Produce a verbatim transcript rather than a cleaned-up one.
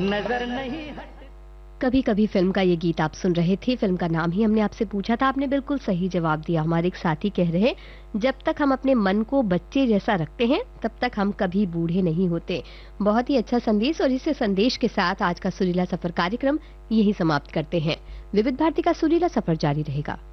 नजर नहीं हट। कभी कभी फिल्म का ये गीत आप सुन रहे थे। फिल्म का नाम ही हमने आपसे पूछा था, आपने बिल्कुल सही जवाब दिया। हमारे एक साथी कह रहे हैं, जब तक हम अपने मन को बच्चे जैसा रखते हैं तब तक हम कभी बूढ़े नहीं होते। बहुत ही अच्छा संदेश, और इस संदेश के साथ आज का सुरीला सफर कार्यक्रम यही समाप्त करते हैं। विविध भारती का सुरीला सफर जारी रहेगा।